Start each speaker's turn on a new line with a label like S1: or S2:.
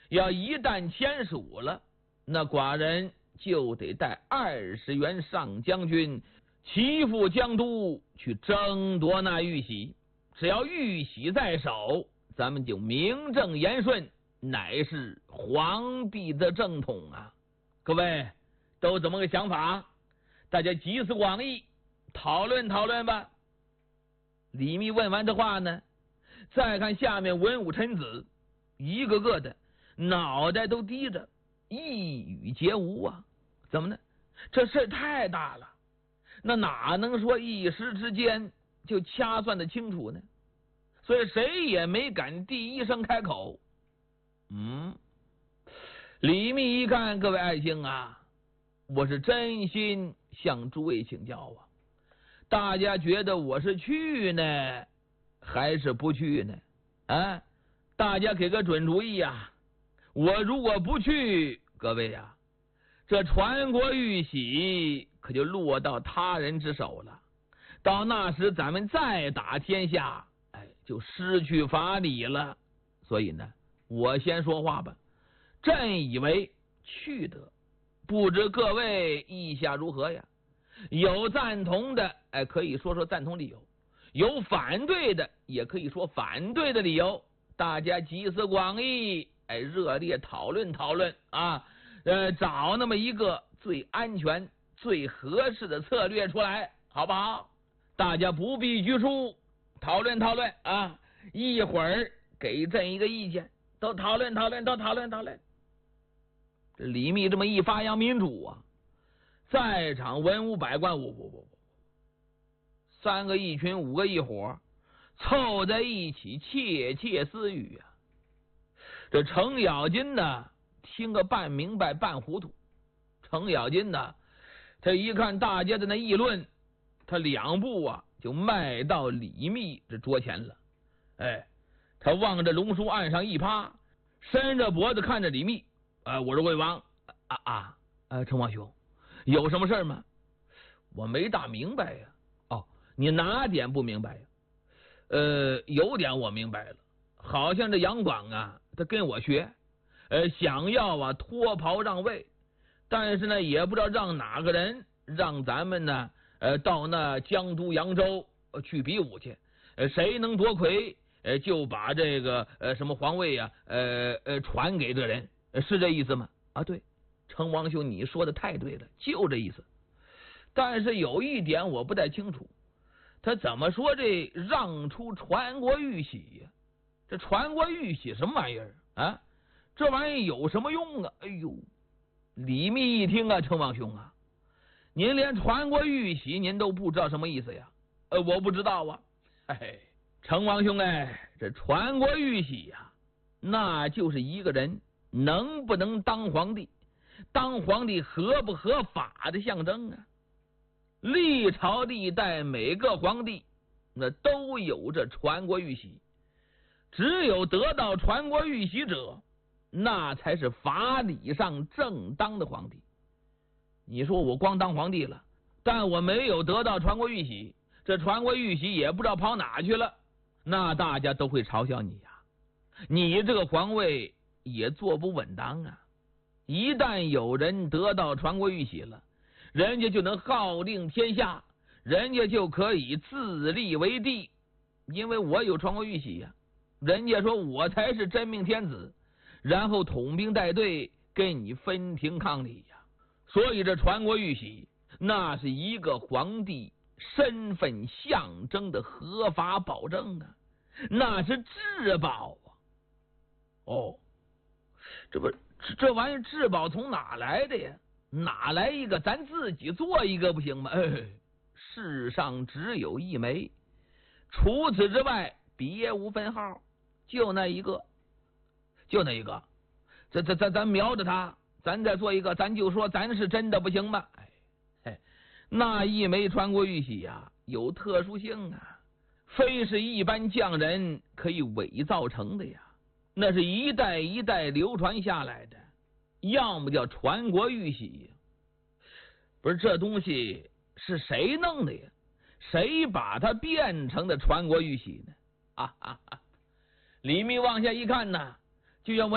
S1: 要一旦签署了，那寡人就得带20员上将军齐赴江都去争夺那玉玺。只要玉玺在手，咱们就名正言顺，乃是皇帝的正统啊！各位都怎么个想法？大家集思广益，讨论讨论吧。李密问完这话呢，再看下面文武臣子，一个个的脑袋都低着，一语皆无啊！怎么呢？这事太大了，那哪能说一时之间就掐算得清楚呢？所以谁也没敢第一声开口。李密一看，各位爱卿啊，我是真心向诸位请教啊，大家觉得我是去呢还是不去呢？啊，大家给个准主意啊！我如果不去，各位啊，这传国玉玺可就落到他人之手了，到那时咱们再打天下，就失去法理了。所以呢，我先说话吧。朕以为去得，不知各位意下如何呀？有赞同的，可以说说赞同理由；有反对的，也可以说反对的理由。大家集思广益，热烈讨论讨论啊！找那么一个最安全、最合适的策略出来，好不好？大家不必拘束，讨论讨论啊！一会儿给朕一个意见，都讨论讨论，都讨论讨论。这李密这么一发扬民主啊，在场文武百官，3个一群，5个一伙，凑在一起窃窃私语啊。这程咬金呢，听个半明白半糊涂。程咬金呢，他一看大家的那议论，他2步啊就迈到李密这桌前了。他望着龙书案上一趴，伸着脖子看着李密。我说魏王程王兄，有什么事吗？我没大明白呀。你哪点不明白呀？有点我明白了，好像这杨广啊，他跟我学，想要脱袍让位，但是呢，也不知道让哪个人，让咱们呢，到那江都扬州去比武去，谁能夺魁，就把这个什么皇位啊，传给这人，是这意思吗？对，程王兄，你说的太对了，就这意思。但是有一点我不太清楚，他怎么说这让出传国玉玺呀？这传国玉玺什么玩意儿啊？这玩意儿有什么用啊？李密一听啊，程王兄啊，您连传国玉玺您都不知道什么意思呀？我不知道啊。程王兄，这传国玉玺呀，那就是一个人能不能当皇帝，当皇帝合不合法的象征啊。历朝历代每个皇帝那都有这传国玉玺，只有得到传国玉玺者，那才是法理上正当的皇帝。你说我光当皇帝了，但我没有得到传国玉玺，这传国玉玺也不知道跑哪去了，那大家都会嘲笑你呀，你这个皇位也坐不稳当啊。一旦有人得到传国玉玺了，人家就能号令天下，人家就可以自立为帝，因为我有传国玉玺呀，人家说我才是真命天子，然后统兵带队跟你分庭抗礼呀。所以这传国玉玺那是一个皇帝身份象征的合法保证啊，那是至宝啊。这玩意儿至宝从哪来的呀？哪来一个？咱自己做一个不行吗？世上只有一枚，除此之外别无分号，就那一个。咱瞄着它，咱再做一个，咱就说咱是真的不行吗？那一枚传国玉玺呀，有特殊性啊，非是一般匠人可以伪造成的呀，那是一代一代流传下来的，要么叫传国玉玺。不是，这东西是谁弄的呀？谁把它变成的传国玉玺呢？李密往下一看呢，就像